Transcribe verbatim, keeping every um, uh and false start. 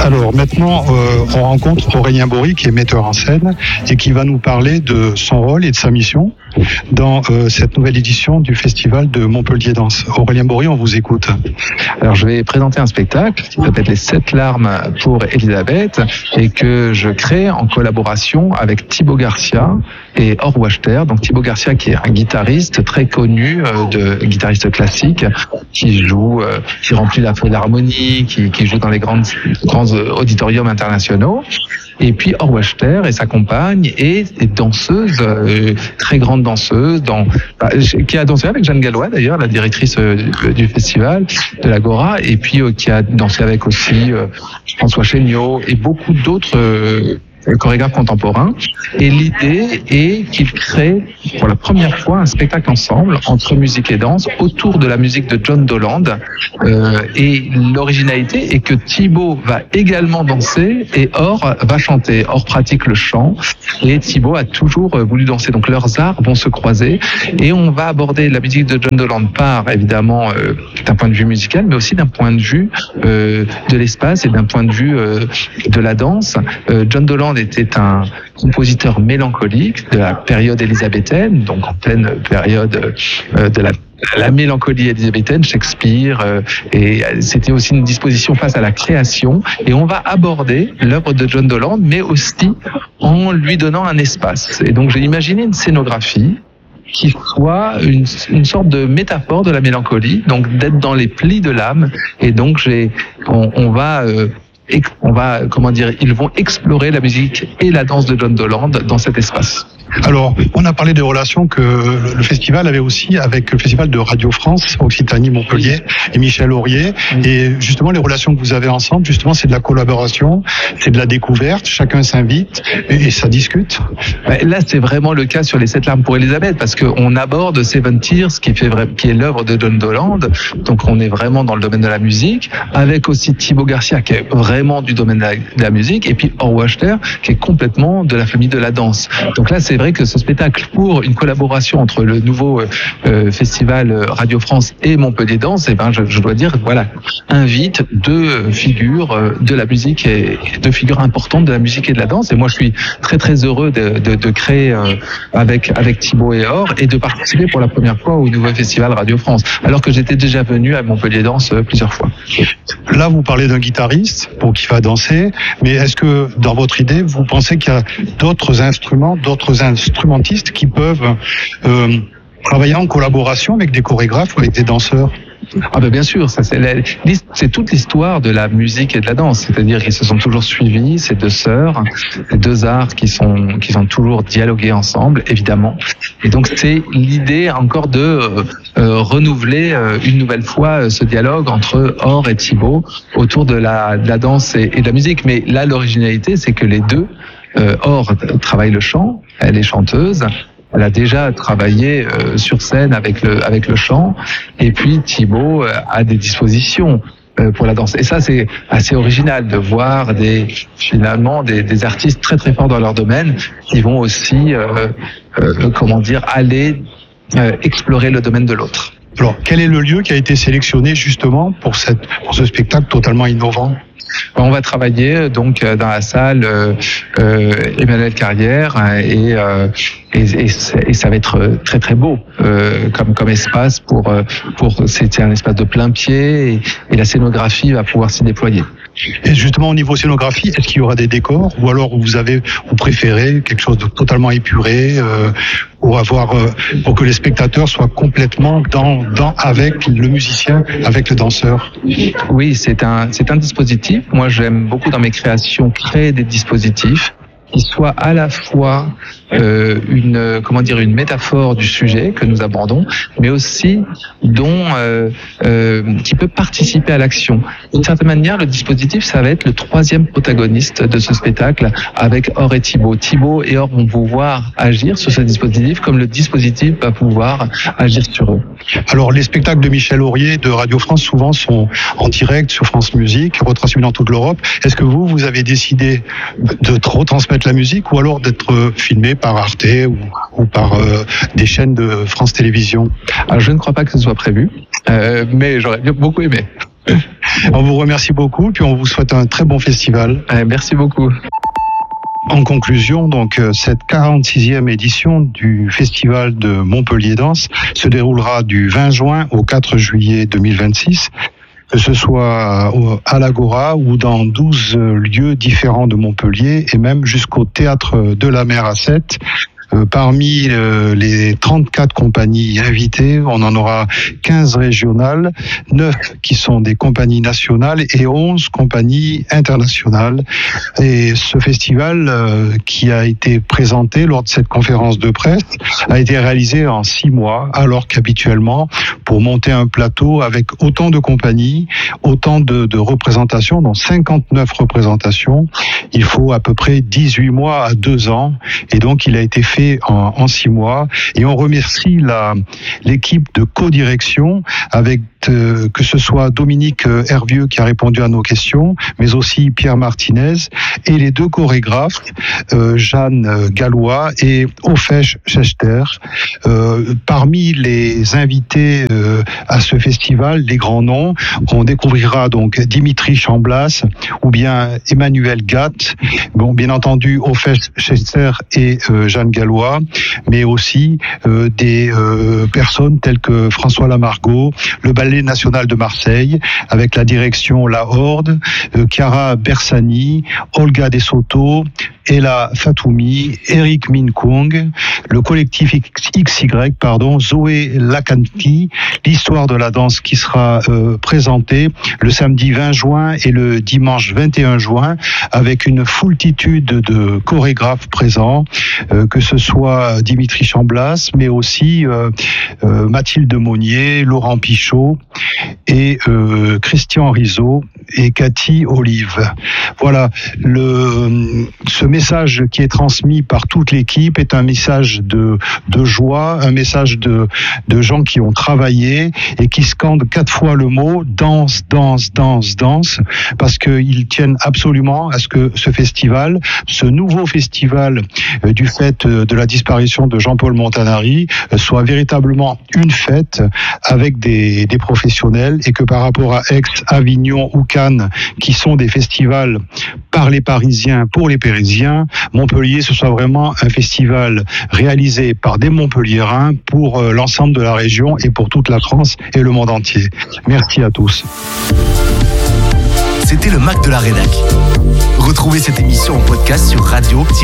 Alors maintenant, euh, on rencontre Aurélien Bory qui est metteur en scène et qui va nous parler de son rôle et de sa mission dans euh, cette nouvelle édition du festival de Montpellier Danse. Aurélien Bory, on vous écoute. Alors je vais présenter un spectacle qui s'appelle Les Sept Larmes pour Elisabeth et que je crée en collaboration avec Thibaut Garcia et Or Wachter. Donc Thibaut Garcia qui est un guitariste très connu, euh, de guitariste classique, qui joue, euh, qui remplit la Philharmonie, qui, qui joue dans les grandes, grands auditoriums internationaux. Et puis Or Wachter et sa compagne et des danseuses, euh, très grandes danseuses, dans, bah, qui a dansé avec Jeanne Gallois d'ailleurs, la directrice euh, du festival de l'Agora, et puis euh, qui a dansé avec aussi euh, François Chéniaud et beaucoup d'autres euh, chorégraphes contemporains. Et l'idée est qu'ils créent pour la première fois un spectacle ensemble entre musique et danse autour de la musique de John Doland. Euh, et l'originalité est que Thibaut va également danser et Or va chanter. Or pratique le chant et Thibaut a toujours voulu danser. Donc leurs arts vont se croiser et on va aborder la musique de John Doland par évidemment euh, d'un point de vue musical, mais aussi d'un point de vue euh, de l'espace et d'un point de vue euh, de la danse. Euh, John Doland était un compositeur mélancolique de la période élisabéthaine, donc en pleine période euh, de la la mélancolie élisabéthaine, Shakespeare, euh, et c'était aussi une disposition face à la création. Et on va aborder l'œuvre de John Doland, mais aussi en lui donnant un espace. Et donc j'ai imaginé une scénographie qui soit une, une sorte de métaphore de la mélancolie, donc d'être dans les plis de l'âme. Et donc j'ai, on, on va euh, on va, comment dire, ils vont explorer la musique et la danse de John Doland dans cet espace. Alors, on a parlé des relations que le festival avait aussi avec le festival de Radio France, Occitanie, Montpellier, et Michel Aurier. Et justement, les relations que vous avez ensemble, justement, c'est de la collaboration, c'est de la découverte, chacun s'invite et, et ça discute. Là, c'est vraiment le cas sur Les Sept Larmes pour Elisabeth, parce qu'on aborde Seven Tears, qui, fait vrai, qui est l'œuvre de John Doland. Donc, on est vraiment dans le domaine de la musique, avec aussi Thibaut Garcia, qui est vraiment du domaine de la, de la musique, et puis Or Wachter, qui est complètement de la famille de la danse. Donc là, c'est vrai que ce spectacle, pour une collaboration entre le nouveau euh, festival Radio France et Montpellier Danse, eh ben, je, je dois dire, voilà, invite deux figures euh, de la musique et deux figures importantes de la musique et de la danse. Et moi, je suis très très heureux de, de, de créer euh, avec avec Thibaut et Or et de participer pour la première fois au nouveau festival Radio France, alors que j'étais déjà venu à Montpellier Danse euh, plusieurs fois. Là, vous parlez d'un guitariste pour qui va danser, mais est-ce que dans votre idée, vous pensez qu'il y a d'autres instruments, d'autres instrumentistes qui peuvent euh, travailler en collaboration avec des chorégraphes ou avec des danseurs? Ah ben bien sûr, ça c'est, la, c'est toute l'histoire de la musique et de la danse, c'est-à-dire qu'ils se sont toujours suivis, ces deux sœurs, ces deux arts qui sont qui ont toujours dialogué ensemble, évidemment. Et donc c'est l'idée encore de euh, euh, renouveler euh, une nouvelle fois euh, ce dialogue entre Or et Thibaut autour de la, de la danse et, et de la musique. Mais là, l'originalité, c'est que les deux, euh, Or travaille le chant, elle est chanteuse. Elle a déjà travaillé euh, sur scène avec le avec le chant, et puis Thibaut euh, a des dispositions euh, pour la danse. Et ça, c'est assez original de voir des finalement des, des artistes très très forts dans leur domaine qui vont aussi euh, euh, comment dire aller euh, explorer le domaine de l'autre. Alors, quel est le lieu qui a été sélectionné justement pour cette pour ce spectacle totalement innovant? On va travailler donc dans la salle euh, euh, Emmanuel Carrière et, euh, et, et, et ça va être très très beau euh, comme comme espace pour pour c'est un espace de plein pied et, et la scénographie va pouvoir s'y déployer. Et justement au niveau scénographie, est-ce qu'il y aura des décors ou alors vous avez vous préférez quelque chose de totalement épuré euh, pour avoir euh, pour que les spectateurs soient complètement dans dans avec le musicien, avec le danseur? Oui, c'est un c'est un dispositif. Moi, j'aime beaucoup dans mes créations créer des dispositifs qui soient à la fois euh, une comment dire une métaphore du sujet que nous abordons, mais aussi dont euh, euh, qui peut participer à l'action. D'une certaine manière, le dispositif, ça va être le troisième protagoniste de ce spectacle avec Or et Thibaut. Thibaut et Or vont pouvoir agir sur ce dispositif comme le dispositif va pouvoir agir sur eux. Alors, les spectacles de Michel Aurier de Radio France souvent sont en direct sur France Musique, retransmis dans toute l'Europe. Est-ce que vous, vous avez décidé de retransmettre la musique ou alors d'être filmé par Arte ou, ou par euh, des chaînes de France Télévisions? Alors, je ne crois pas que ce soit prévu, euh, mais j'aurais beaucoup aimé. On vous remercie beaucoup, puis on vous souhaite un très bon festival. Euh, merci beaucoup. En conclusion, donc, cette quarante-sixième édition du Festival de Montpellier Danse se déroulera du vingt juin au quatre juillet deux mille vingt-six. Que ce soit à l'Agora ou dans douze lieux différents de Montpellier et même jusqu'au Théâtre de la Mer à Sète. Euh, parmi euh, les trente-quatre compagnies invitées, on en aura quinze régionales, neuf qui sont des compagnies nationales et onze compagnies internationales. Et ce festival euh, qui a été présenté lors de cette conférence de presse a été réalisé en six mois, alors qu'habituellement, pour monter un plateau avec autant de compagnies, autant de, de représentations, dont cinquante-neuf représentations, il faut à peu près dix-huit mois à deux ans. Et donc, il a été fait En, en six mois, et on remercie la, l'équipe de co-direction avec euh, que ce soit Dominique Hervieux qui a répondu à nos questions, mais aussi Pierre Martinez et les deux chorégraphes euh, Jeanne Gallois et Ofesh Schechter. Euh, parmi les invités euh, à ce festival, les grands noms, on découvrira donc Dimitri Chamblas ou bien Emmanuel Gatt, bon, bien entendu Ofesh Schechter et euh, Jeanne Gallois, mais aussi euh, des euh, personnes telles que François Lamargot, le Ballet National de Marseille, avec la direction La Horde, euh, Chiara Bersani, Olga De Soto, Ella Fatoumi, Eric Minkung, le collectif X Y, pardon, Zoé Lakanti, l'histoire de la danse qui sera euh, présentée le samedi vingt juin et le dimanche vingt et un juin, avec une foultitude de chorégraphes présents, euh, que ce soit Dimitri Chamblas, mais aussi euh, euh, Mathilde Monnier, Laurent Pichot et euh, Christian Rizzo et Cathy Olive. Voilà, le, ce message qui est transmis par toute l'équipe est un message de, de joie, un message de, de gens qui ont travaillé et qui scandent quatre fois le mot danse, danse, danse, danse, parce qu'ils tiennent absolument à ce que ce festival, ce nouveau festival euh, du fait euh, de la disparition de Jean-Paul Montanari, euh, soit véritablement une fête avec des, des professionnels, et que par rapport à Aix, Avignon ou Cannes, qui sont des festivals par les Parisiens, pour les Parisiens, Montpellier, ce soit vraiment un festival réalisé par des Montpelliérains pour euh, l'ensemble de la région et pour toute la France et le monde entier. Merci à tous. C'était le Mac de la Rédac. Retrouvez cette émission en podcast sur radio